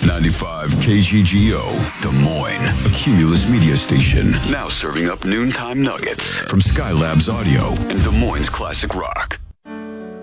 95 KGGO, Des Moines, a Cumulus media station. Now serving up noontime nuggets from Skylabs Audio and Des Moines Classic Rock.